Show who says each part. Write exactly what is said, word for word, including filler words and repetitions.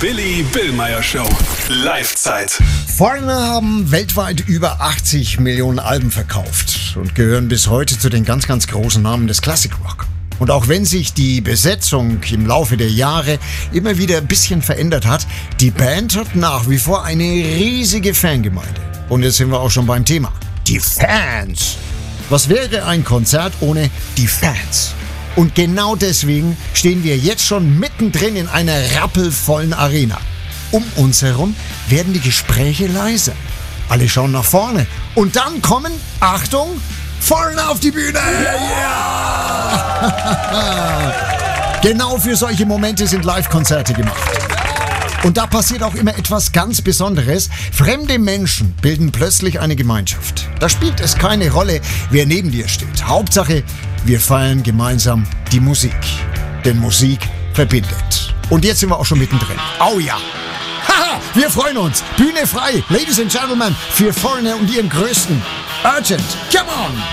Speaker 1: Billy Billmeyer Show. Live-Zeit.
Speaker 2: Foreigner haben weltweit über achtzig Millionen Alben verkauft und gehören bis heute zu den ganz, ganz großen Namen des Classic Rock. Und auch wenn sich die Besetzung im Laufe der Jahre immer wieder ein bisschen verändert hat, die Band hat nach wie vor eine riesige Fangemeinde. Und jetzt sind wir auch schon beim Thema. Die Fans. Was wäre ein Konzert ohne die Fans? Und genau deswegen stehen wir jetzt schon mittendrin in einer rappelvollen Arena. Um uns herum werden die Gespräche leiser. Alle schauen nach vorne. Und dann kommen, Achtung, Foreigner auf die Bühne! Yeah! Genau für solche Momente sind Live-Konzerte gemacht. Und da passiert auch immer etwas ganz Besonderes. Fremde Menschen bilden plötzlich eine Gemeinschaft. Da spielt es keine Rolle, wer neben dir steht. Hauptsache, wir feiern gemeinsam die Musik. Denn Musik verbindet. Und jetzt sind wir auch schon mittendrin. Oh ja! Haha, wir freuen uns. Bühne frei, Ladies and Gentlemen, für Foreigner und ihren Größten. Urgent, come on!